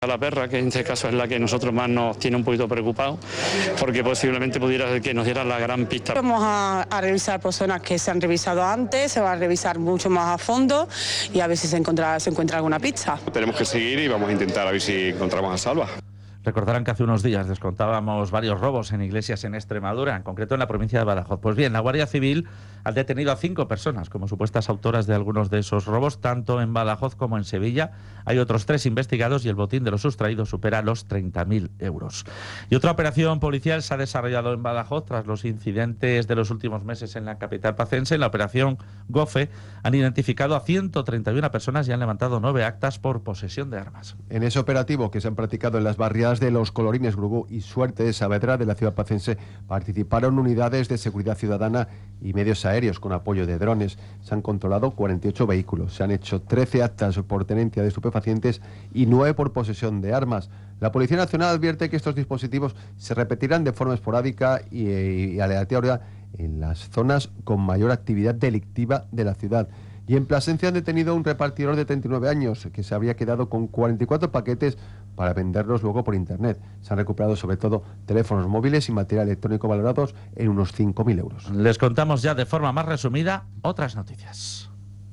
A la perra, que en este caso es la que nosotros más nos tiene un poquito preocupados, porque posiblemente pudiera ser que nos diera la gran pista. Vamos a revisar personas que se han revisado antes, se va a revisar mucho más a fondo y a ver si se encuentra alguna pista. Tenemos que seguir y vamos a intentar a ver si encontramos a Salva. Recordarán que hace unos días descontábamos varios robos en iglesias en Extremadura, en concreto en la provincia de Badajoz. Pues bien, la Guardia Civil ha detenido a 5 personas como supuestas autoras de algunos de esos robos, tanto en Badajoz como en Sevilla. Hay otros 3 investigados y el botín de los sustraídos supera los 30.000 euros. Y otra operación policial se ha desarrollado en Badajoz tras los incidentes de los últimos meses en la capital pacense. En la operación GOFE han identificado a 131 personas y han levantado 9 actas por posesión de armas. En ese operativo que se han practicado en las barriadas de Los Colorines, Grubú y Suerte de Saavedra de la ciudad pacense participaron unidades de seguridad ciudadana y medios aéreos con apoyo de drones. Se han controlado 48 vehículos, se han hecho 13 actas por tenencia de estupefacientes y 9 por posesión de armas. La Policía Nacional advierte que estos dispositivos se repetirán de forma esporádica y aleatoria en las zonas con mayor actividad delictiva de la ciudad. Y en Plasencia han detenido a un repartidor de 39 años que se habría quedado con 44 paquetes para venderlos luego por internet. Se han recuperado sobre todo teléfonos móviles y material electrónico valorados en unos 5.000 euros. Les contamos ya de forma más resumida otras noticias.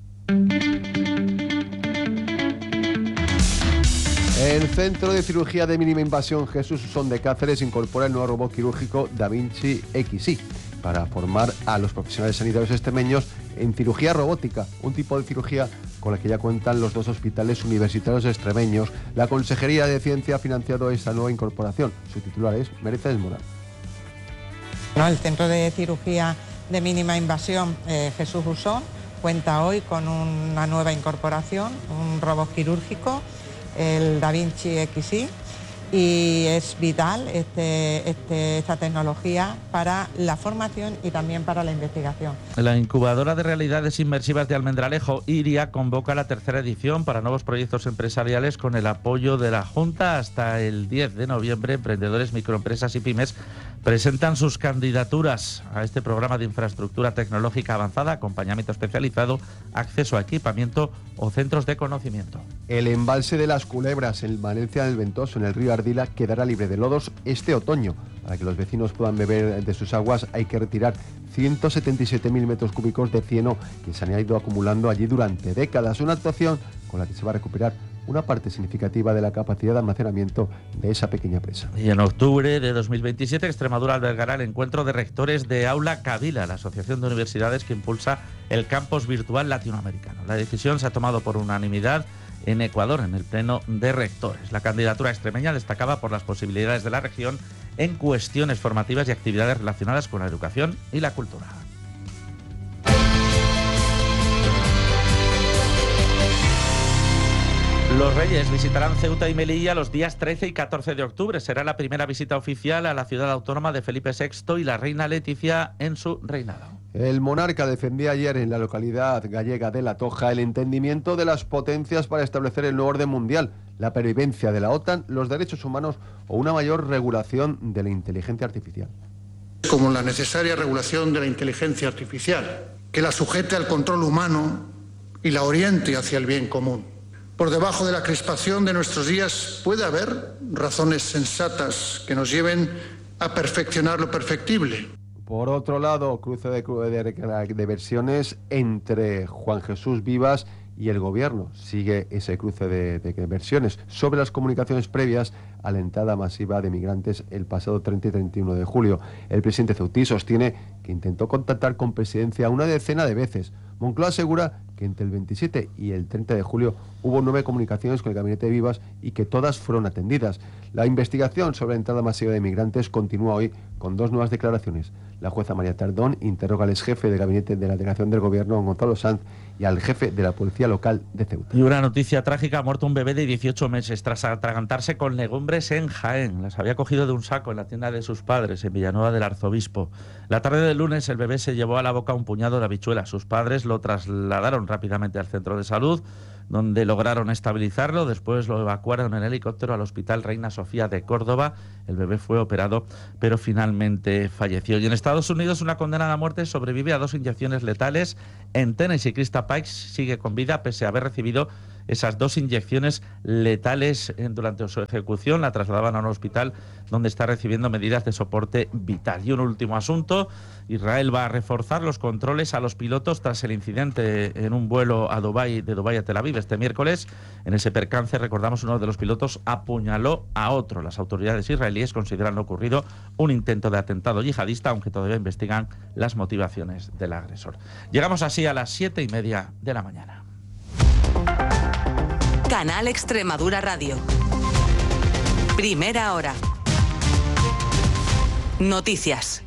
El Centro de Cirugía de Mínima Invasión Jesús Usón de Cáceres incorpora el nuevo robot quirúrgico Da Vinci XI para formar a los profesionales sanitarios extremeños en cirugía robótica, un tipo de cirugía con la que ya cuentan los 2 hospitales universitarios extremeños. La Consejería de Ciencia ha financiado esta nueva incorporación. Su titular es Mercedes Morán. El Centro de Cirugía de Mínima Invasión Jesús Usón cuenta hoy con una nueva incorporación, un robot quirúrgico, el Da Vinci XI, y es vital esta tecnología para la formación y también para la investigación. La incubadora de realidades inmersivas de Almendralejo, IRIA, convoca la 3ª edición para nuevos proyectos empresariales con el apoyo de la Junta. Hasta el 10 de noviembre, emprendedores, microempresas y pymes presentan sus candidaturas a este programa de infraestructura tecnológica avanzada, acompañamiento especializado, acceso a equipamiento o centros de conocimiento. El embalse de las Culebras en Valencia del Ventoso, en el río Ardila, quedará libre de lodos este otoño. Para que los vecinos puedan beber de sus aguas hay que retirar 177.000 metros cúbicos de cieno que se han ido acumulando allí durante décadas. Una actuación con la que se va a recuperar una parte significativa de la capacidad de almacenamiento de esa pequeña presa. Y en octubre de 2027, Extremadura albergará el encuentro de rectores de Aula Kabila, la asociación de universidades que impulsa el campus virtual latinoamericano. La decisión se ha tomado por unanimidad en Ecuador, en el pleno de rectores. La candidatura extremeña destacaba por las posibilidades de la región en cuestiones formativas y actividades relacionadas con la educación y la cultura. Los Reyes visitarán Ceuta y Melilla los días 13 y 14 de octubre. Será la primera visita oficial a la ciudad autónoma de Felipe VI y la reina Leticia en su reinado. El monarca defendía ayer en la localidad gallega de La Toja el entendimiento de las potencias para establecer el nuevo orden mundial, la pervivencia de la OTAN, los derechos humanos o una mayor regulación de la inteligencia artificial. Como la necesaria regulación de la inteligencia artificial, que la sujete al control humano y la oriente hacia el bien común. Por debajo de la crispación de nuestros días puede haber razones sensatas que nos lleven a perfeccionar lo perfectible. Por otro lado, cruce de versiones entre Juan Jesús Vivas y el gobierno. Sigue ese cruce de versiones sobre las comunicaciones previas a la entrada masiva de migrantes el pasado 30 y 31 de julio. El presidente ceutí sostiene que intentó contactar con Presidencia una decena de veces. Moncloa asegura que entre el 27 y el 30 de julio hubo 9 comunicaciones con el gabinete de Vivas y que todas fueron atendidas. La investigación sobre la entrada masiva de migrantes continúa hoy con 2 nuevas declaraciones. La jueza María Tardón interroga al exjefe del gabinete de la delegación del gobierno, Gonzalo Sanz, y al jefe de la policía local de Ceuta. Y una noticia trágica: ha muerto un bebé de 18 meses tras atragantarse con legumbres en Jaén. Las había cogido de un saco en la tienda de sus padres en Villanueva del Arzobispo. La tarde del lunes el bebé se llevó a la boca un puñado de habichuelas. Sus padres lo trasladaron rápidamente al centro de salud, donde lograron estabilizarlo. Después lo evacuaron en helicóptero al Hospital Reina Sofía de Córdoba. El bebé fue operado, pero finalmente falleció. Y en Estados Unidos, una condenada a muerte sobrevive a 2 inyecciones letales en Tennessee. Krista Pikes sigue con vida pese a haber recibido esas 2 inyecciones letales durante su ejecución. La trasladaban a un hospital donde está recibiendo medidas de soporte vital. Y un último asunto: Israel va a reforzar los controles a los pilotos tras el incidente en un vuelo a Dubái, de Dubái a Tel Aviv este miércoles. En ese percance, recordamos, uno de los pilotos apuñaló a otro. Las autoridades israelíes consideran lo ocurrido un intento de atentado yihadista, aunque todavía investigan las motivaciones del agresor. Llegamos así a las 7:30 de la mañana. Canal Extremadura Radio. Primera hora. Noticias.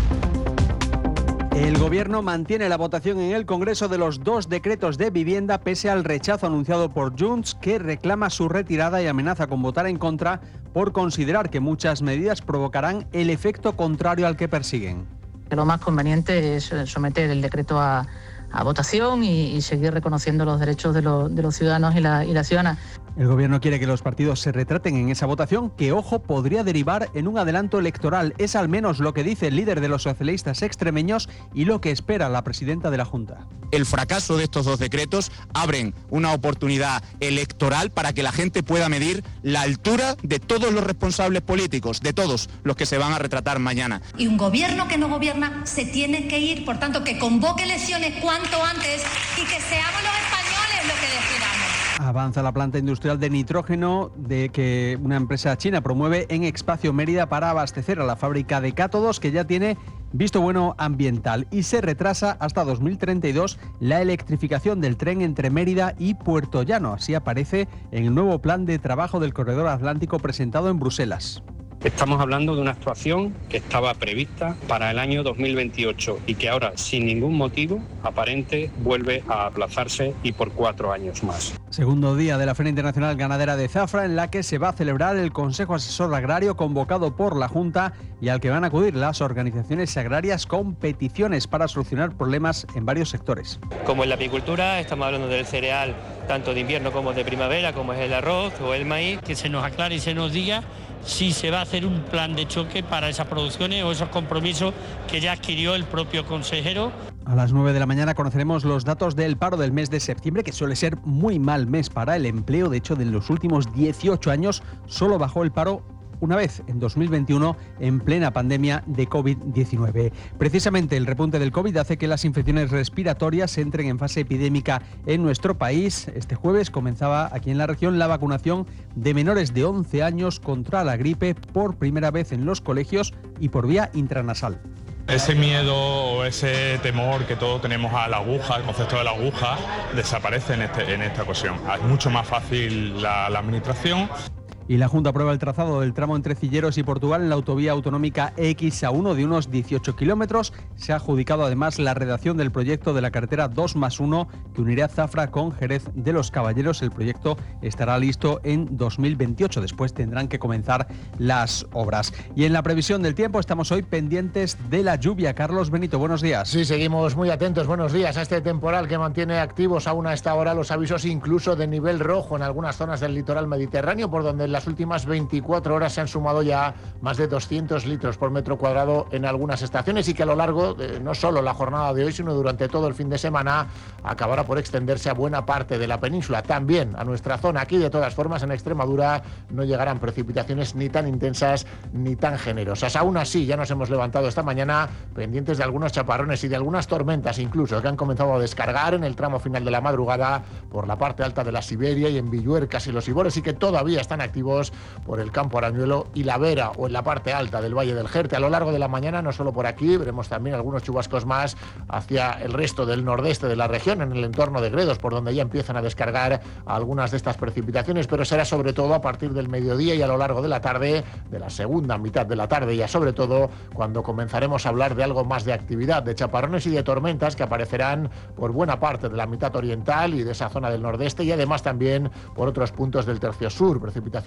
El Gobierno mantiene la votación en el Congreso de los 2 decretos de vivienda pese al rechazo anunciado por Junts, que reclama su retirada y amenaza con votar en contra por considerar que muchas medidas provocarán el efecto contrario al que persiguen. Lo más conveniente es someter el decreto a votación y seguir reconociendo los derechos de los ciudadanos y las ciudadanas. El Gobierno quiere que los partidos se retraten en esa votación, que, ojo, podría derivar en un adelanto electoral. Es al menos lo que dice el líder de los socialistas extremeños y lo que espera la presidenta de la Junta. El fracaso de estos 2 decretos abren una oportunidad electoral para que la gente pueda medir la altura de todos los responsables políticos, de todos los que se van a retratar mañana. Y un gobierno que no gobierna se tiene que ir, por tanto, que convoque elecciones cuanto antes y que seamos los españoles los que decidamos. Avanza la planta industrial de nitrógeno de que una empresa china promueve en Espacio Mérida para abastecer a la fábrica de cátodos, que ya tiene visto bueno ambiental, y se retrasa hasta 2032 la electrificación del tren entre Mérida y Puerto Llano. Así aparece en el nuevo plan de trabajo del Corredor Atlántico presentado en Bruselas. Estamos hablando de una actuación que estaba prevista para el año 2028 y que ahora, sin ningún motivo aparente, vuelve a aplazarse y por 4 años más. Segundo día de la Feria Internacional Ganadera de Zafra, en la que se va a celebrar el Consejo Asesor Agrario convocado por la Junta y al que van a acudir las organizaciones agrarias con peticiones para solucionar problemas en varios sectores. Como en la apicultura, estamos hablando del cereal tanto de invierno como de primavera, como es el arroz o el maíz. Que se nos aclare y se nos diga si se va a hacer un plan de choque para esas producciones o esos compromisos que ya adquirió el propio consejero. A las 9 de la mañana conoceremos los datos del paro del mes de septiembre, que suele ser muy mal mes para el empleo. De hecho, de los últimos 18 años solo bajó el paro una vez, en 2021, en plena pandemia de COVID-19. Precisamente el repunte del COVID hace que las infecciones respiratorias entren en fase epidémica en nuestro país. Este jueves comenzaba aquí en la región la vacunación de menores de 11 años contra la gripe por primera vez en los colegios y por vía intranasal. Ese miedo o ese temor que todos tenemos a la aguja, el concepto de la aguja, desaparece en esta ocasión. Es mucho más fácil la administración. Y la Junta aprueba el trazado del tramo entre Cilleros y Portugal en la autovía autonómica EX-A1 de unos 18 kilómetros. Se ha adjudicado además la redacción del proyecto de la carretera 2+1 que unirá Zafra con Jerez de los Caballeros. El proyecto estará listo en 2028. Después tendrán que comenzar las obras. Y en la previsión del tiempo estamos hoy pendientes de la lluvia. Carlos Benito, buenos días. Sí, seguimos muy atentos. Buenos días a este temporal que mantiene activos aún a esta hora los avisos incluso de nivel rojo en algunas zonas del litoral mediterráneo, por donde las últimas 24 horas se han sumado ya más de 200 litros por metro cuadrado en algunas estaciones, y que a lo largo de no solo la jornada de hoy, sino durante todo el fin de semana, acabará por extenderse a buena parte de la península, también a nuestra zona. Aquí, de todas formas, en Extremadura no llegarán precipitaciones ni tan intensas ni tan generosas. Aún así, ya nos hemos levantado esta mañana pendientes de algunos chaparrones y de algunas tormentas incluso, que han comenzado a descargar en el tramo final de la madrugada por la parte alta de la Siberia y en Villuercas y los Ibores, y que todavía están activos por el Campo Arañuelo y la Vera, o en la parte alta del Valle del Jerte. A lo largo de la mañana, no solo por aquí, veremos también algunos chubascos más hacia el resto del nordeste de la región, en el entorno de Gredos, por donde ya empiezan a descargar algunas de estas precipitaciones, pero será sobre todo a partir del mediodía y a lo largo de la tarde, de la segunda mitad de la tarde, ya sobre todo cuando comenzaremos a hablar de algo más de actividad, de chaparrones y de tormentas que aparecerán por buena parte de la mitad oriental y de esa zona del nordeste, y además también por otros puntos del tercio sur. Precipitaciones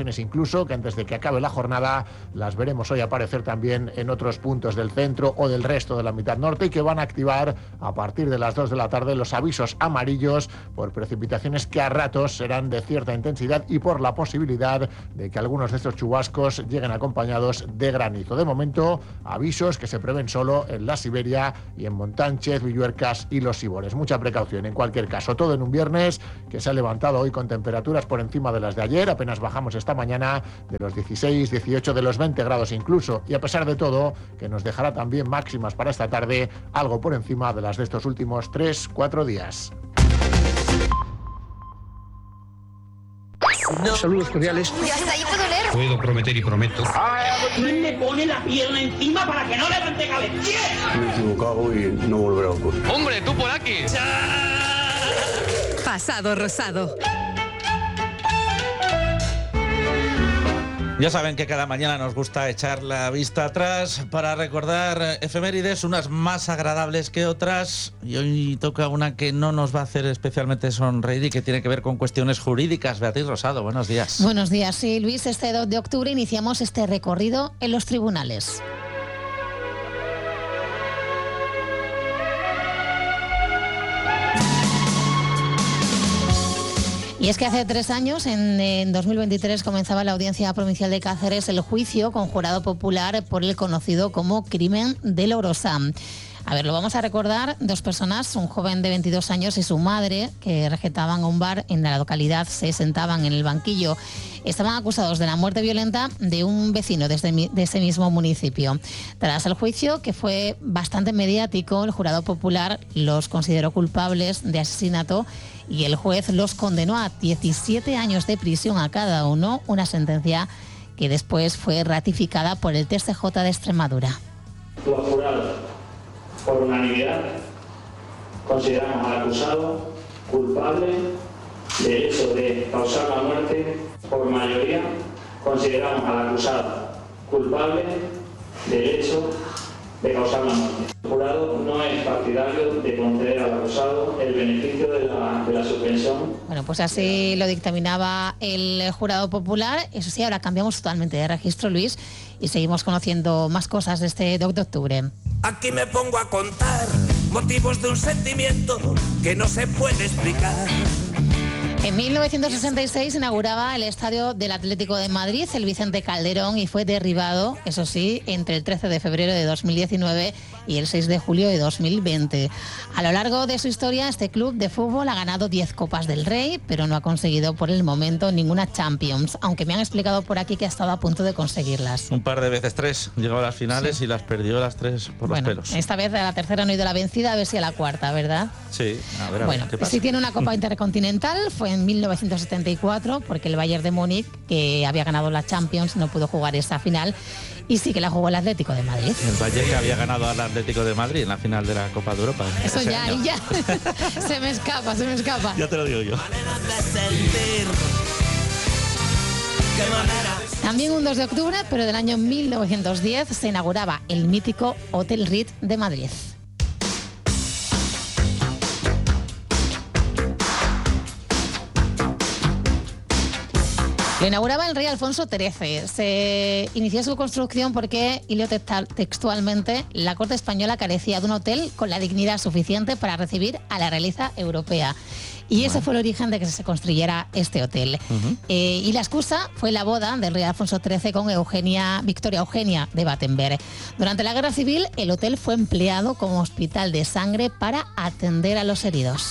precipitaciones incluso, que antes de que acabe la jornada las veremos hoy aparecer también en otros puntos del centro o del resto de la mitad norte, y que van a activar a partir de las 2 de la tarde los avisos amarillos por precipitaciones que a ratos serán de cierta intensidad y por la posibilidad de que algunos de estos chubascos lleguen acompañados de granizo. De momento, avisos que se prevén solo en la Siberia y en Montánchez, Villuercas y Los Sibores. Mucha precaución en cualquier caso. Todo en un viernes que se ha levantado hoy con temperaturas por encima de las de ayer. Apenas bajamos esta mañana de los 16, 18, de los 20 grados incluso. Y a pesar de todo, que nos dejará también máximas para esta tarde, algo por encima de las de estos últimos 3-4 días. No. Saludos cordiales. Y hasta ahí puedo leer. Puedo prometer y prometo. ¿Quién me pone la pierna encima para que no levante cabeza? Me he equivocado y no volverá a ocurrir. ¡Hombre, tú por aquí! Pasado rosado. Ya saben que cada mañana nos gusta echar la vista atrás para recordar efemérides, unas más agradables que otras. Y hoy toca una que no nos va a hacer especialmente sonreír y que tiene que ver con cuestiones jurídicas. Beatriz Rosado, buenos días. Buenos días, sí, Luis. Este 2 de octubre iniciamos este recorrido en los tribunales. Y es que hace 3 años, en 2023, comenzaba la Audiencia Provincial de Cáceres el juicio con jurado popular por el conocido como crimen de Lorosa. A ver, lo vamos a recordar. 2 personas, un joven de 22 años y su madre, que regentaban un bar en la localidad, se sentaban en el banquillo. Estaban acusados de la muerte violenta de un vecino de ese mismo municipio. Tras el juicio, que fue bastante mediático, el jurado popular los consideró culpables de asesinato y el juez los condenó a 17 años de prisión a cada uno, una sentencia que después fue ratificada por el TSJ de Extremadura. Los jurados, por unanimidad, consideramos al acusado culpable del hecho de causar la muerte. Por mayoría, consideramos al acusado culpable del hecho de causar la muerte. El jurado no es partidario de conceder al acusado el beneficio de la suspensión. Bueno, pues así lo dictaminaba el jurado popular. Eso sí, ahora cambiamos totalmente de registro, Luis, y seguimos conociendo más cosas de este 2 de octubre. Aquí me pongo a contar motivos de un sentimiento que no se puede explicar. En 1966 inauguraba el estadio del Atlético de Madrid, el Vicente Calderón, y fue derribado, eso sí, entre el 13 de febrero de 2019 y el 6 de julio de 2020. A lo largo de su historia, este club de fútbol ha ganado 10 Copas del Rey, pero no ha conseguido por el momento ninguna Champions, aunque me han explicado por aquí que ha estado a punto de conseguirlas. Un par de veces 3, llegó a las finales, sí, y las perdió las 3 por los pelos. Esta vez a la tercera no ha ido la vencida, a ver si a la cuarta, ¿verdad? Sí, a ver, bueno, ¿qué pasa? Sí tiene una Copa Intercontinental, fue en 1974, porque el Bayern de Múnich, que había ganado la Champions, no pudo jugar esa final, y sí que la jugó el Atlético de Madrid. El Bayern que había ganado al Atlético de Madrid en la final de la Copa de Europa. Eso ya, año. Ya. Se me escapa. Ya te lo digo yo. También un 2 de octubre, pero del año 1910, se inauguraba el mítico Hotel Ritz de Madrid. Lo inauguraba el rey Alfonso XIII. Se inició su construcción porque, y leo textualmente, la corte española carecía de un hotel con la dignidad suficiente para recibir a la realeza europea. Y ese fue el origen de que se construyera este hotel. Y la excusa fue la boda del rey Alfonso XIII con Victoria Eugenia de Battenberg. Durante la Guerra Civil, el hotel fue empleado como hospital de sangre para atender a los heridos.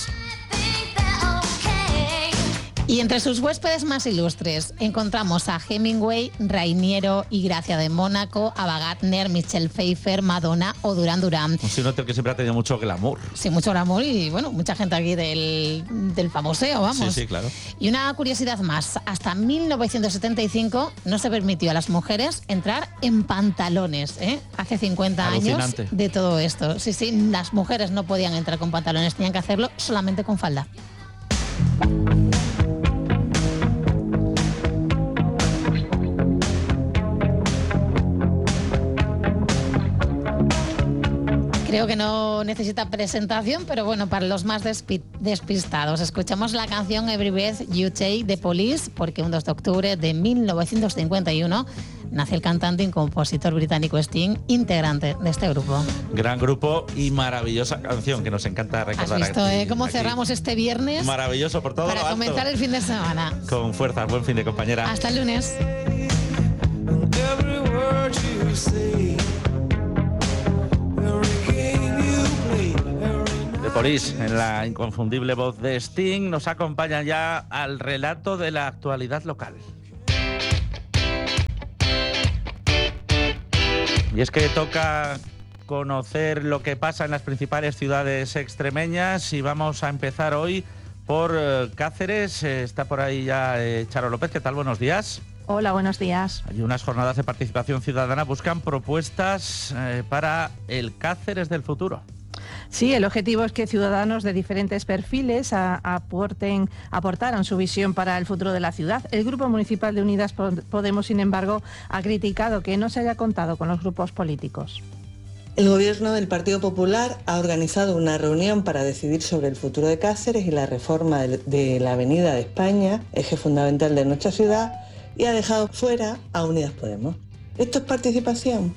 Y entre sus huéspedes más ilustres encontramos a Hemingway, Rainiero y Gracia de Mónaco, Ava Gardner, Michelle Pfeiffer, Madonna o Duran Duran. Es un hotel que siempre ha tenido mucho glamour. Sí, mucho glamour y bueno, mucha gente aquí del famoseo, vamos. Sí, claro. Y una curiosidad más, hasta 1975 no se permitió a las mujeres entrar en pantalones, ¿eh? Hace 50 años de todo esto. Sí, las mujeres no podían entrar con pantalones, tenían que hacerlo solamente con falda. Creo que no necesita presentación, pero bueno, para los más despistados. Escuchamos la canción Every Breath You Take de Police, porque un 2 de octubre de 1951 nace el cantante y compositor británico Sting, integrante de este grupo. Gran grupo y maravillosa canción que nos encanta recordar. ¿Has visto cómo cerramos este viernes? Maravilloso por todo para lo alto. comenzar el fin de semana. Con fuerza, buen fin de compañera. Hasta el lunes. De Police, en la inconfundible voz de Sting, nos acompaña ya al relato de la actualidad local. Y es que toca conocer lo que pasa en las principales ciudades extremeñas y vamos a empezar hoy por Cáceres. Está por ahí ya Charo López. ¿Qué tal? Buenos días. Hola, buenos días. Hay unas jornadas de participación ciudadana. Buscan propuestas para el Cáceres del futuro. Sí, el objetivo es que ciudadanos de diferentes perfiles aportaran su visión para el futuro de la ciudad. El Grupo Municipal de Unidas Podemos, sin embargo, ha criticado que no se haya contado con los grupos políticos. El Gobierno del Partido Popular ha organizado una reunión para decidir sobre el futuro de Cáceres y la reforma de la Avenida de España, eje fundamental de nuestra ciudad, y ha dejado fuera a Unidas Podemos. ¿Esto es participación?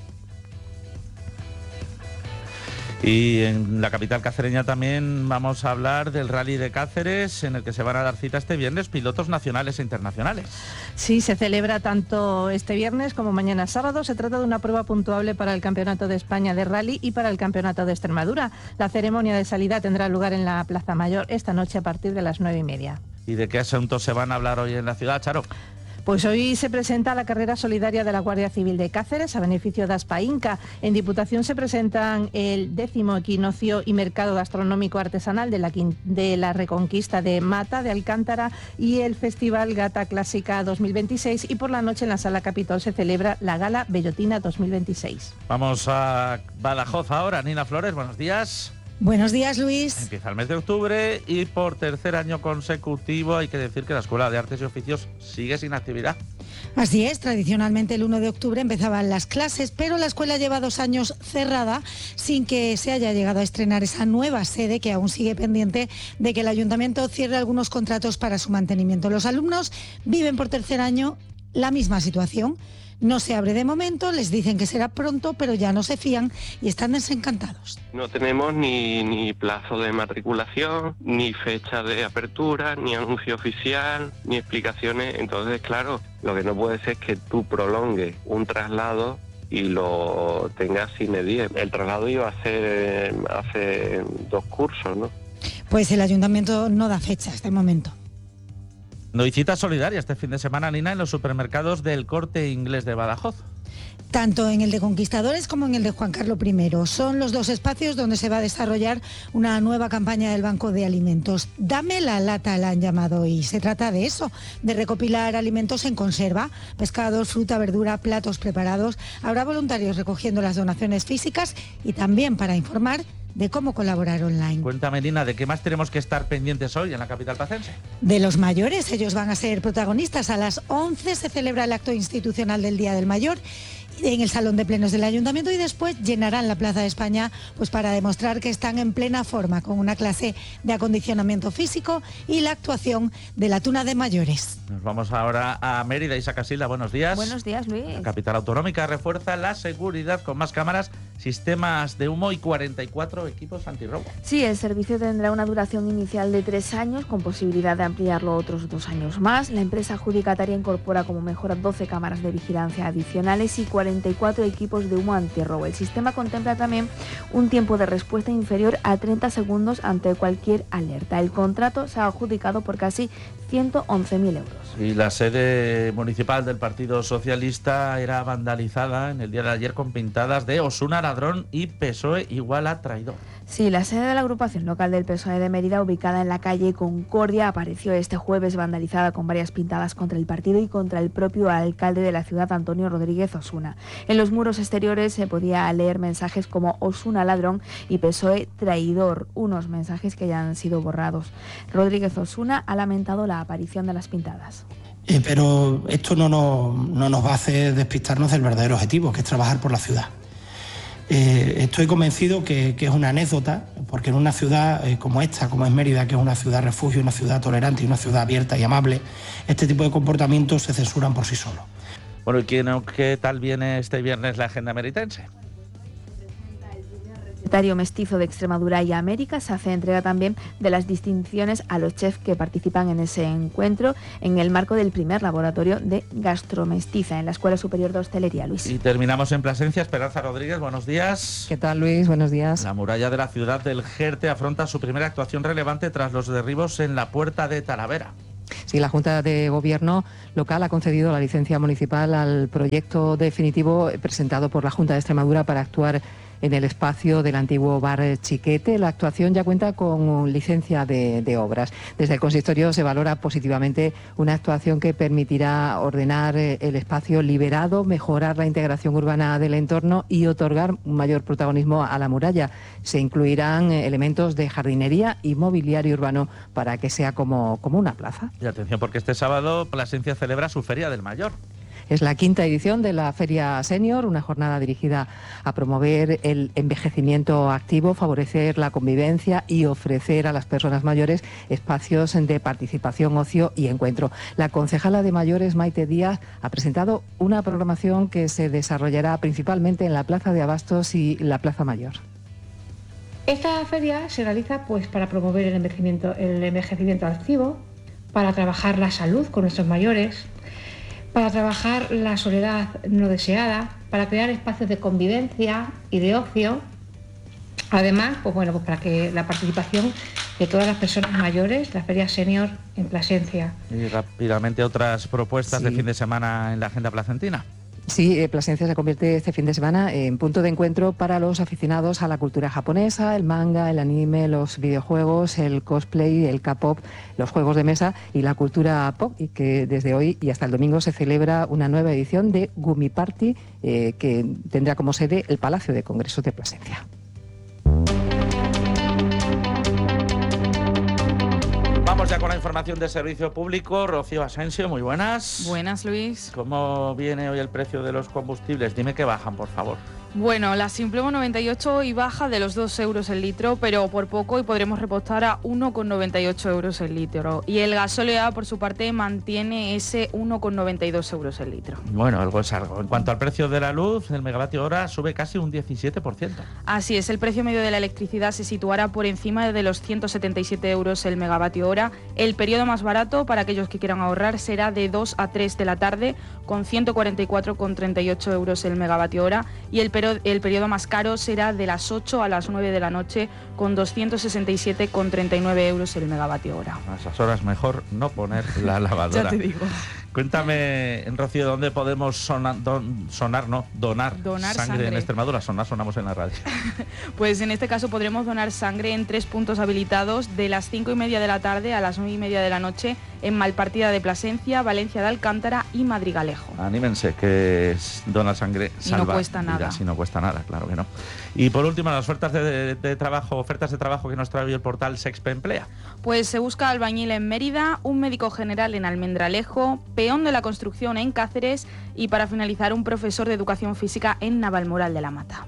Y en la capital cacereña también vamos a hablar del Rally de Cáceres, en el que se van a dar cita este viernes pilotos nacionales e internacionales. Sí, se celebra tanto este viernes como mañana sábado. Se trata de una prueba puntuable para el Campeonato de España de Rally y para el Campeonato de Extremadura. La ceremonia de salida tendrá lugar en la Plaza Mayor esta noche a partir de las 9:30. ¿Y de qué asuntos se van a hablar hoy en la ciudad, Charo? Pues hoy se presenta la carrera solidaria de la Guardia Civil de Cáceres a beneficio de Aspa Inca. En Diputación se presentan el 10º equinoccio y mercado gastronómico artesanal de la Reconquista de Mata de Alcántara y el Festival Gata Clásica 2026, y por la noche en la Sala Capitol se celebra la Gala Bellotina 2026. Vamos a Badajoz ahora. Nina Flores, buenos días. Buenos días, Luis. Empieza el mes de octubre y por tercer año consecutivo hay que decir que la Escuela de Artes y Oficios sigue sin actividad. Así es, tradicionalmente el 1 de octubre empezaban las clases, pero la escuela lleva 2 años cerrada sin que se haya llegado a estrenar esa nueva sede, que aún sigue pendiente de que el ayuntamiento cierre algunos contratos para su mantenimiento. Los alumnos viven por tercer año la misma situación. No se abre de momento, les dicen que será pronto, pero ya no se fían y están desencantados. No tenemos ni plazo de matriculación, ni fecha de apertura, ni anuncio oficial, ni explicaciones. Entonces, claro, lo que no puede ser es que tú prolongues un traslado y lo tengas sine die. El traslado iba a ser hace 2 cursos, ¿no? Pues el ayuntamiento no da fechas de momento. No hay cita solidaria este fin de semana, Nina, en los supermercados del Corte Inglés de Badajoz. Tanto en el de Conquistadores como en el de Juan Carlos I. Son los 2 espacios donde se va a desarrollar una nueva campaña del Banco de Alimentos. Dame la lata, la han llamado, y se trata de eso, de recopilar alimentos en conserva, pescados, fruta, verdura, platos preparados. Habrá voluntarios recogiendo las donaciones físicas y también para informar de cómo colaborar online. Cuéntame, Nina, ¿de qué más tenemos que estar pendientes hoy en la capital pacense? De los mayores, ellos van a ser protagonistas. A las 11 se celebra el acto institucional del Día del Mayor en el Salón de Plenos del Ayuntamiento y después llenarán la Plaza de España pues para demostrar que están en plena forma, con una clase de acondicionamiento físico y la actuación de la Tuna de Mayores. Nos vamos ahora a Mérida. Isa Casilda, buenos días. Buenos días, Luis. La capital autonómica refuerza la seguridad con más cámaras, sistemas de humo y 44 equipos antirrobo. Sí, el servicio tendrá una duración inicial de 3 años con posibilidad de ampliarlo otros 2 años más. La empresa adjudicataria incorpora como mejora 12 cámaras de vigilancia adicionales y 44 equipos de humo antirrobo. El sistema contempla también un tiempo de respuesta inferior a 30 segundos ante cualquier alerta. El contrato se ha adjudicado por casi 111.000 euros. Y la sede municipal del Partido Socialista era vandalizada en el día de ayer con pintadas de Osuna ladrón y PSOE igual a traidor. Sí, la sede de la agrupación local del PSOE de Mérida, ubicada en la calle Concordia, apareció este jueves vandalizada con varias pintadas contra el partido y contra el propio alcalde de la ciudad, Antonio Rodríguez Osuna. En los muros exteriores se podía leer mensajes como Osuna ladrón y PSOE traidor, unos mensajes que ya han sido borrados. Rodríguez Osuna ha lamentado la aparición de las pintadas. Pero esto no nos va a hacer despistarnos del verdadero objetivo, que es trabajar por la ciudad. Estoy convencido que es una anécdota, porque en una ciudad como esta, como es Mérida, que es una ciudad refugio, una ciudad tolerante y una ciudad abierta y amable, este tipo de comportamientos se censuran por sí solos. Bueno, ¿y qué tal viene este viernes la agenda meritense? Secretario Mestizo de Extremadura y América se hace entrega también de las distinciones a los chefs que participan en ese encuentro en el marco del primer laboratorio de gastromestiza en la Escuela Superior de Hostelería, Luis. Y terminamos en Plasencia. Esperanza Rodríguez, buenos días. ¿Qué tal, Luis? Buenos días. La muralla de la ciudad del Jerte afronta su primera actuación relevante tras los derribos en la Puerta de Talavera. Sí, la Junta de Gobierno local ha concedido la licencia municipal al proyecto definitivo presentado por la Junta de Extremadura para actuar en el espacio del antiguo bar Chiquete. La actuación ya cuenta con licencia de obras. Desde el consistorio se valora positivamente una actuación que permitirá ordenar el espacio liberado, mejorar la integración urbana del entorno y otorgar un mayor protagonismo a la muralla. Se incluirán elementos de jardinería y mobiliario urbano para que sea como una plaza. Y atención, porque este sábado Plasencia celebra su Feria del Mayor. Es la quinta edición de la Feria Senior, una jornada dirigida a promover el envejecimiento activo, favorecer la convivencia y ofrecer a las personas mayores espacios de participación, ocio y encuentro. La concejala de mayores, Maite Díaz, ha presentado una programación que se desarrollará principalmente en la Plaza de Abastos y la Plaza Mayor. Esta feria se realiza para promover el envejecimiento activo, para trabajar la salud con nuestros mayores, para trabajar la soledad no deseada, para crear espacios de convivencia y de ocio. Además, para que la participación de todas las personas mayores, la Feria Senior en Plasencia. Y rápidamente otras propuestas de fin de semana en la agenda placentina. Sí, Plasencia se convierte este fin de semana en punto de encuentro para los aficionados a la cultura japonesa, el manga, el anime, los videojuegos, el cosplay, el K-pop, los juegos de mesa y la cultura pop, y que desde hoy y hasta el domingo se celebra una nueva edición de Gumi Party que tendrá como sede el Palacio de Congresos de Plasencia. Vamos ya con la información de servicio público. Rocío Asensio, muy buenas. Buenas, Luis. ¿Cómo viene hoy el precio de los combustibles? Dime que bajan, por favor. Bueno, la Simplomo 98 hoy baja de los 2 euros el litro, pero por poco y podremos repostar a 1,98 euros el litro. Y el gasóleo A, por su parte, mantiene ese 1,92 euros el litro. Bueno, algo es algo. En cuanto al precio de la luz, el megavatio hora sube casi un 17%. Así es, el precio medio de la electricidad se situará por encima de los 177 euros el megavatio hora. El periodo más barato para aquellos que quieran ahorrar será de 2 a 3 de la tarde, con 144,38 euros el megavatio hora, y el periodo más caro será de las 8 a las 9 de la noche, con 267,39 euros el megavatio hora. A esas horas mejor no poner la lavadora. Ya te digo. Cuéntame, Rocío, ¿dónde podemos donar sangre en Extremadura? Sonamos en la radio. Pues en este caso podremos donar sangre en 3 puntos habilitados de las 5:30 de la tarde a las 9:30 de la noche en Malpartida de Plasencia, Valencia de Alcántara y Madrigalejo. Anímense, que donar sangre salva. Y no cuesta nada. Si no cuesta nada, claro que no. Y por último, las ofertas de trabajo que nos trae hoy el portal Sexpe Emplea. Pues se busca albañil en Mérida, un médico general en Almendralejo, peón de la construcción en Cáceres y, para finalizar, un profesor de educación física en Navalmoral de la Mata.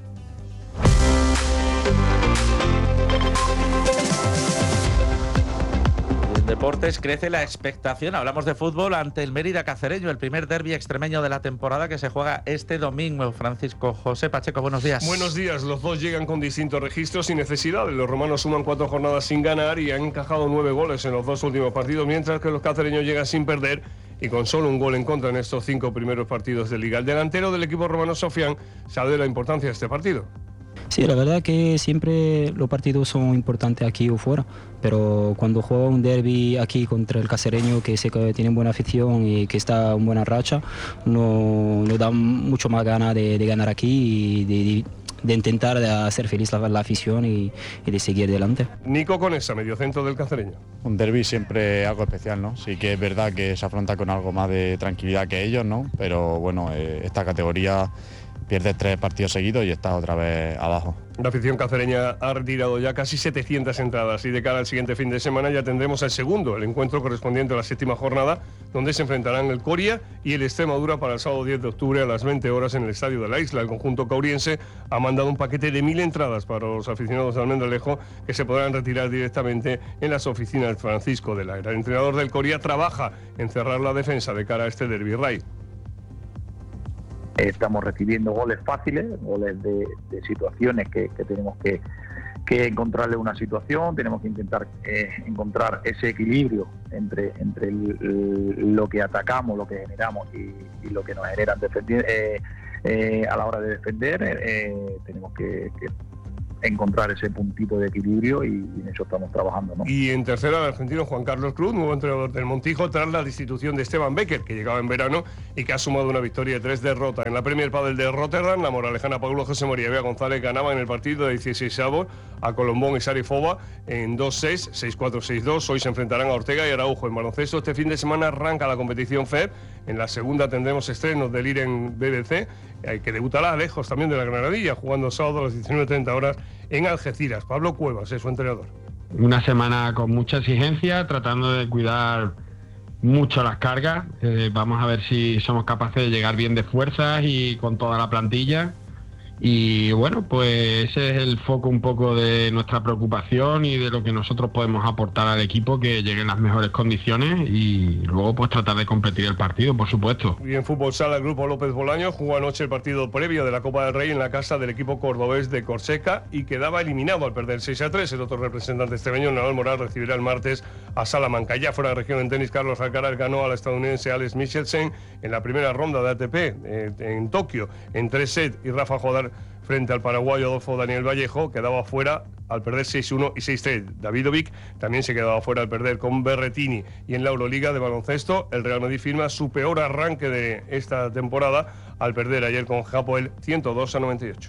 En deportes crece la expectación. Hablamos de fútbol ante el Mérida cacereño, el primer derbi extremeño de la temporada que se juega este domingo. Francisco José Pacheco, buenos días. Buenos días. Los dos llegan con distintos registros y necesidades. Los romanos suman 4 jornadas sin ganar y han encajado 9 goles en los 2 últimos partidos, mientras que los cacereños llegan sin perder y con solo un gol en contra en estos 5 primeros partidos de Liga. El delantero del equipo romano, Sofian, sabe de la importancia de este partido. Sí, la verdad que siempre los partidos son importantes aquí o fuera, pero cuando juega un derbi aquí contra el cacereño, que sé que tiene buena afición y que está en buena racha, nos da mucho más ganas de ganar aquí y de intentar hacer feliz la afición y de seguir adelante. Nico Conesa, mediocentro del cacereño. Un derbi siempre algo especial, ¿no? Sí que es verdad que se afronta con algo más de tranquilidad que ellos, ¿no? Pero bueno, esta categoría pierdes 3 partidos seguidos y estás otra vez abajo. La afición cacereña ha retirado ya casi 700 entradas y de cara al siguiente fin de semana ya tendremos el encuentro correspondiente a la 7ª jornada, donde se enfrentarán el Coria y el Extremadura para el sábado 10 de octubre a las 20 horas en el Estadio de la Isla. El conjunto cauriense ha mandado un paquete de 1000 entradas para los aficionados de Almendralejo que se podrán retirar directamente en las oficinas de Francisco de la Era. El entrenador del Coria trabaja en cerrar la defensa de cara a este derbi Ray. Estamos recibiendo goles fáciles, goles de situaciones que tenemos que encontrarle una situación, tenemos que intentar encontrar ese equilibrio entre lo que atacamos, lo que generamos y lo que nos generan a la hora de defender. Tenemos que encontrar ese puntito de equilibrio y en eso estamos trabajando, ¿no? Y en tercera, el argentino Juan Carlos Cruz, nuevo entrenador del Montijo, tras la destitución de Esteban Becker, que llegaba en verano y que ha sumado una victoria de 3 derrotas. En la Premier Padel de Rotterdam, la moralejana Paulo José María Bea González ganaba en el partido de 16avos a Colombón y Sarifova en 2-6, 6-4, 6-2. Hoy se enfrentarán a Ortega y Araujo. En baloncesto, este fin de semana arranca la competición FEB. En la segunda tendremos estrenos del IREN BBC, que debutará lejos también de la Granadilla, jugando sábado a las 19:30 horas en Algeciras. Pablo Cuevas es su entrenador. Una semana con mucha exigencia, tratando de cuidar mucho las cargas. Vamos a ver si somos capaces de llegar bien de fuerzas y con toda la plantilla. Y bueno, pues ese es el foco un poco de nuestra preocupación y de lo que nosotros podemos aportar al equipo, que llegue en las mejores condiciones y luego pues tratar de competir el partido, por supuesto. Y en fútbol sala, el grupo López Bolaño jugó anoche el partido previo de la Copa del Rey en la casa del equipo cordobés de Corseca y quedaba eliminado al perder 6-3. El otro representante extremeño, Naval Moral, recibirá el martes a Salamanca. Ya fuera de región en tenis, Carlos Alcaraz ganó al estadounidense Alex Michelsen en la primera ronda de ATP en Tokio en 3 sets, y Rafa Jodar frente al paraguayo Adolfo Daniel Vallejo quedaba fuera al perder 6-1 y 6-3. Davidovic también se quedaba fuera al perder con Berrettini. Y en la Euroliga de baloncesto, el Real Madrid firma su peor arranque de esta temporada al perder ayer con Hapoel 102-98.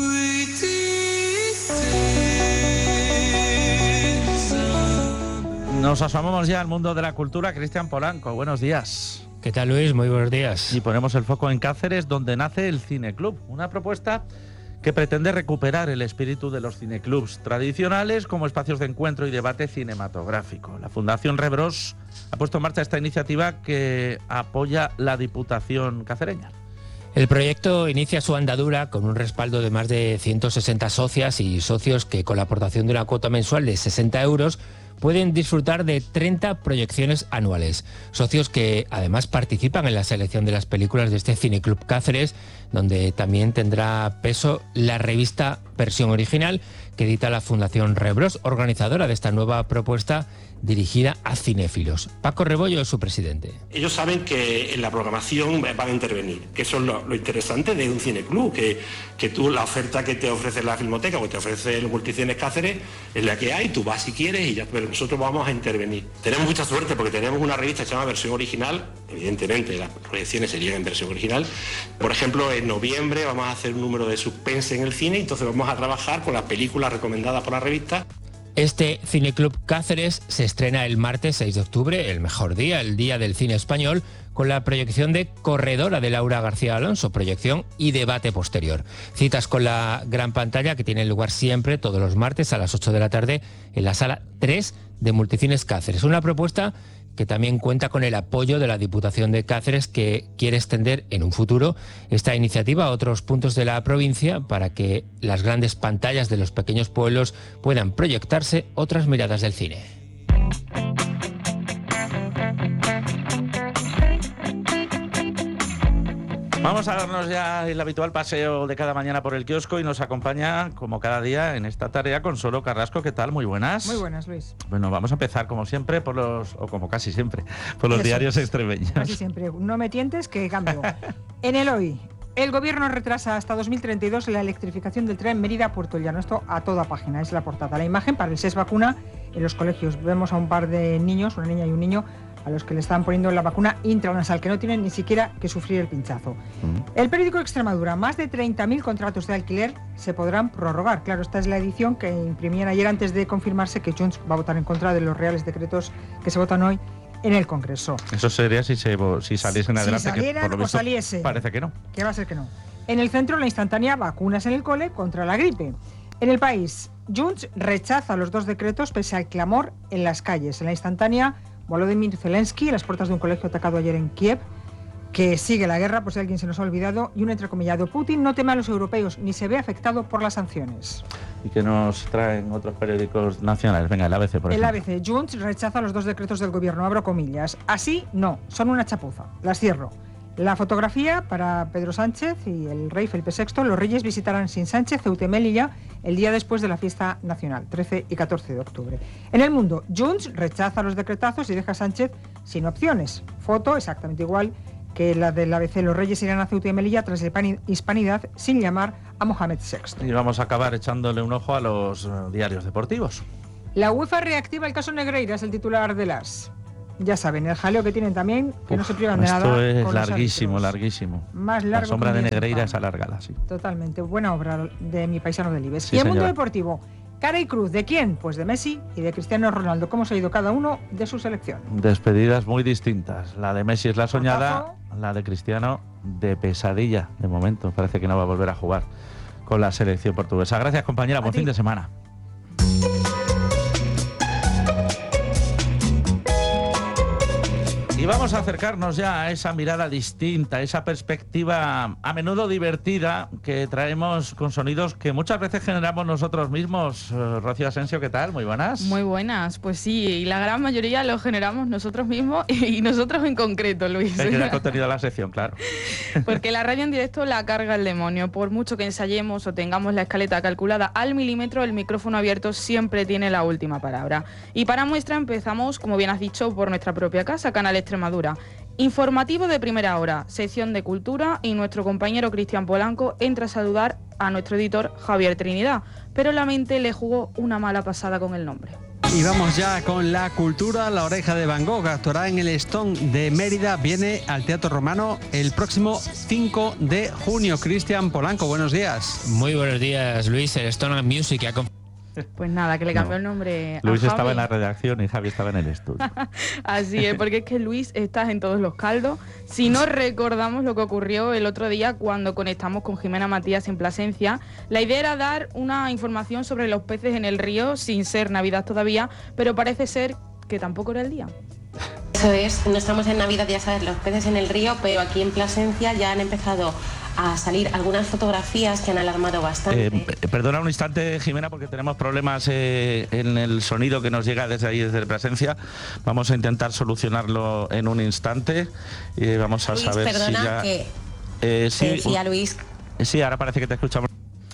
Nos asomamos ya al mundo de la cultura. Cristian Polanco, buenos días. ¿Qué tal, Luis? Muy buenos días. Y ponemos el foco en Cáceres, donde nace el Cineclub, una propuesta que pretende recuperar el espíritu de los cineclubs tradicionales como espacios de encuentro y debate cinematográfico. La Fundación Rebros ha puesto en marcha esta iniciativa que apoya la Diputación cacereña. El proyecto inicia su andadura con un respaldo de más de 160 socias y socios que, con la aportación de una cuota mensual de 60 euros, pueden disfrutar de 30 proyecciones anuales. Socios que además participan en la selección de las películas de este Cineclub Cáceres, donde también tendrá peso la revista Versión Original que edita la Fundación Rebros, organizadora de esta nueva propuesta dirigida a cinéfilos. Paco Rebollo es su presidente. Ellos saben que en la programación van a intervenir, que eso es lo interesante de un cineclub, que tú, la oferta que te ofrece la Filmoteca o que te ofrece el Multicines Cáceres es la que hay, tú vas si quieres y ya, pero nosotros vamos a intervenir. Tenemos mucha suerte porque tenemos una revista que se llama Versión Original, evidentemente las proyecciones serían en versión original. Por ejemplo, en noviembre vamos a hacer un número de suspense en el cine, entonces vamos a trabajar con las películas recomendadas por la revista. Este Cineclub Cáceres se estrena el martes 6 de octubre, el mejor día, el Día del Cine Español, con la proyección de Corredora de Laura García Alonso, proyección y debate posterior. Citas con la gran pantalla que tienen lugar siempre todos los martes a las 8 de la tarde en la sala 3 de Multicines Cáceres. Una propuesta que también cuenta con el apoyo de la Diputación de Cáceres, que quiere extender en un futuro esta iniciativa a otros puntos de la provincia para que las grandes pantallas de los pequeños pueblos puedan proyectarse otras miradas del cine. Vamos a darnos ya el habitual paseo de cada mañana por el kiosco y nos acompaña, como cada día, en esta tarea Consuelo Carrasco. ¿Qué tal? Muy buenas. Muy buenas, Luis. Bueno, vamos a empezar, como siempre, o como casi siempre, por los diarios extremeños. Casi siempre. No me tientes, que cambio. En el hoy, el gobierno retrasa hasta 2032 la electrificación del tren Mérida-Puerto Llano. Esto a toda página, es la portada. La imagen para el SES vacuna en los colegios. Vemos a un par de niños, una niña y un niño, a los que le están poniendo la vacuna intranasal, que no tienen ni siquiera que sufrir el pinchazo. El periódico Extremadura, más de 30.000 contratos de alquiler se podrán prorrogar. Claro, esta es la edición que imprimían ayer antes de confirmarse que Junts va a votar en contra de los reales decretos que se votan hoy en el Congreso. Eso sería si saliesen adelante, si salieran, que por lo visto saliese. parece que no. Que va a ser que no. En el centro, la instantánea vacunas en el cole contra la gripe. En el país, Junts rechaza los 2 decretos pese al clamor en las calles. En la instantánea, Volodymyr Zelensky, a las puertas de un colegio atacado ayer en Kiev, que sigue la guerra, por si alguien se nos ha olvidado, y un entrecomillado: Putin no teme a los europeos ni se ve afectado por las sanciones. ¿Y que nos traen otros periódicos nacionales? Venga, el ABC, por ejemplo. El ABC, Junts rechaza los 2 decretos del gobierno, abro comillas. Así, no, son una chapuza. Las cierro. La fotografía para Pedro Sánchez y el rey Felipe VI. Los reyes visitarán sin Sánchez Ceuta y Melilla el día después de la fiesta nacional, 13 y 14 de octubre. En el mundo, Junts rechaza los decretazos y deja a Sánchez sin opciones. Foto exactamente igual que la del ABC. Los reyes irán a Ceuta y Melilla tras la hispanidad sin llamar a Mohamed VI. Y vamos a acabar echándole un ojo a los diarios deportivos. La UEFA reactiva el caso Negreira, es el titular de las. Ya saben, el jaleo que tienen también, que no se privan de nada. Esto es larguísimo, larguísimo. Más largo. La sombra de Negreira es alargada, sí. Totalmente. Buena obra de mi paisano Delibes. Sí, y el señora. mundo deportivo, cara y cruz. ¿De quién? Pues de Messi y de Cristiano Ronaldo. ¿Cómo se ha ido cada uno de su selección? Despedidas muy distintas. La de Messi es la soñada, la de Cristiano de pesadilla. De momento, parece que no va a volver a jugar con la selección portuguesa. Gracias, compañera. Buen fin de semana. Y vamos a acercarnos ya a esa mirada distinta, esa perspectiva a menudo divertida que traemos con sonidos que muchas veces generamos nosotros mismos. Rocío Asensio, ¿qué tal? Muy buenas. Muy buenas, pues sí, y la gran mayoría lo generamos nosotros mismos y nosotros en concreto, Luis. Hay que dar contenido a la sección, claro. Porque la radio en directo la carga el demonio. Por mucho que ensayemos o tengamos la escaleta calculada al milímetro, el micrófono abierto siempre tiene la última palabra. Y para muestra empezamos, como bien has dicho, por nuestra propia casa, Canal Extremadura. Informativo de primera hora, sección de cultura, y nuestro compañero Cristian Polanco entra a saludar a nuestro editor Javier Trinidad, pero la mente le jugó una mala pasada con el nombre. Y vamos ya con la cultura. La Oreja de Van Gogh actuará en el Stone de Mérida, viene al Teatro Romano el próximo 5 de junio. Cristian Polanco, buenos días. Muy buenos días, Luis. El Stone Music ha... Pues nada, que le cambió el nombre a Luis Javi. estaba en la redacción y Javi estaba en el estudio. Así es, porque es que Luis estás en todos los caldos. Si no recordamos lo que ocurrió el otro día cuando conectamos con Jimena Matías en Plasencia, la idea era dar una información sobre los peces en el río sin ser Navidad todavía, pero parece ser que tampoco era el día. Eso es, no estamos en Navidad, ya sabes, los peces en el río, pero aquí en Plasencia ya han empezado a salir algunas fotografías que han alarmado bastante. Perdona un instante, Jimena, porque tenemos problemas en el sonido que nos llega desde ahí, desde Plasencia. Vamos a intentar solucionarlo en un instante y vamos a Luis, saber perdona, si ya... que sí, decía Luis. Sí, ahora parece que te escuchamos.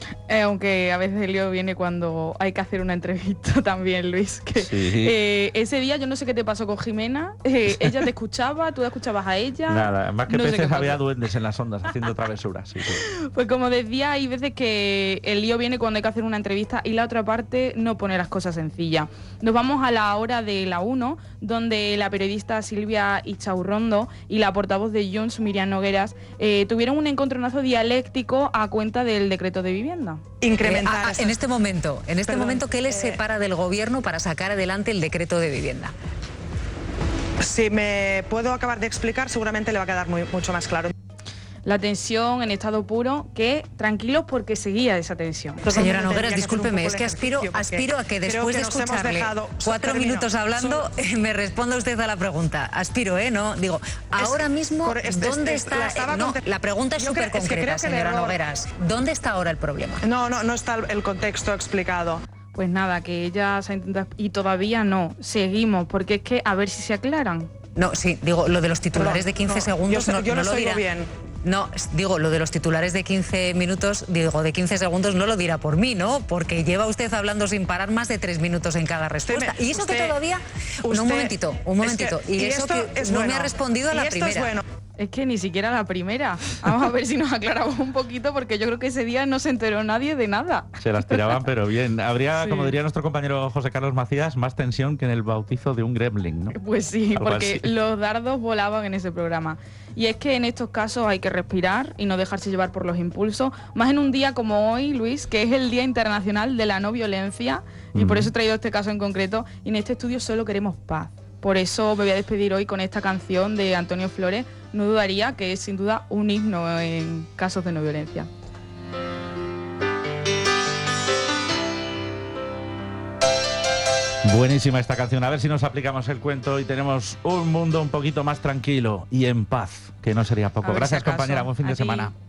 Aunque a veces el lío viene cuando hay que hacer una entrevista también, Luis. Que, Sí. Ese día yo no sé qué te pasó con Jimena. Ella te escuchaba, tú la escuchabas a ella. Nada, más que no sé peces qué había pasó. duendes en las ondas haciendo travesuras. Sí, sí. Pues como decía, hay veces que el lío viene cuando hay que hacer una entrevista y la otra parte no pone las cosas sencillas. Nos vamos a la hora de la 1, donde la periodista Silvia Ichaurrondo y la portavoz de Junts, Miriam Nogueras, tuvieron un encontronazo dialéctico a cuenta del decreto de vivienda. Incrementar en este momento, ¿qué les separa del gobierno para sacar adelante el decreto de vivienda? Si me puedo acabar de explicar, seguramente le va a quedar mucho más claro. La tensión en estado puro, que tranquilos porque seguía esa tensión. Señora Nogueras, discúlpeme, es que aspiro a que después de escucharle 4 minutos hablando, me responda usted a la pregunta. Aspiro, ¿no? Digo, ahora mismo, ¿dónde está? No, la pregunta es súper concreta, señora Nogueras. ¿Dónde está ahora el problema? No está el contexto explicado. Pues nada, que ella se ha intentado... Y todavía no, seguimos, porque es que a ver si se aclaran. No, sí, digo, lo de los titulares de 15 segundos yo no lo oigo dirá. bien. No, digo, lo de los titulares de 15 minutos, digo, de 15 segundos no lo dirá por mí, ¿no? Porque lleva usted hablando sin parar más de 3 minutos en cada respuesta. Y eso que todavía... No, un momentito. Y eso que no me ha respondido a la primera. Es que ni siquiera la primera. Vamos a ver si nos aclaramos un poquito, porque yo creo que ese día no se enteró nadie de nada. Se las tiraban, pero bien. Habría, Sí. como diría nuestro compañero José Carlos Macías, más tensión que en el bautizo de un gremlin, ¿no? Pues sí, Algo porque así. los dardos volaban en ese programa. Y es que en estos casos hay que respirar y no dejarse llevar por los impulsos. Más en un día como hoy, Luis, que es el Día Internacional de la No Violencia. Y por eso he traído este caso en concreto. Y en este estudio solo queremos paz. Por eso me voy a despedir hoy con esta canción de Antonio Flores, no dudaría que es sin duda un himno en casos de no violencia. Buenísima esta canción. A ver si nos aplicamos el cuento y tenemos un mundo un poquito más tranquilo y en paz, que no sería poco. Gracias, compañera. Buen fin de semana.